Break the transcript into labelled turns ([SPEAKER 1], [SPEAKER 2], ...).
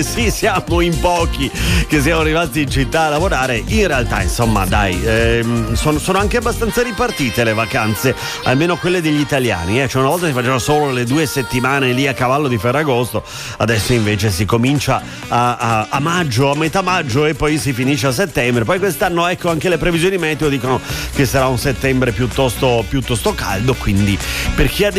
[SPEAKER 1] Sì, siamo in pochi che siamo arrivati in città a lavorare. In realtà, insomma, dai, sono anche abbastanza ripartite le vacanze, almeno quelle degli italiani. Cioè, una volta si facevano solo le 2 settimane lì a cavallo di Ferragosto, adesso invece si comincia a maggio, a metà maggio, e poi si finisce a settembre. Poi quest'anno, ecco, anche le previsioni meteo dicono che sarà un settembre piuttosto caldo, quindi per chi ha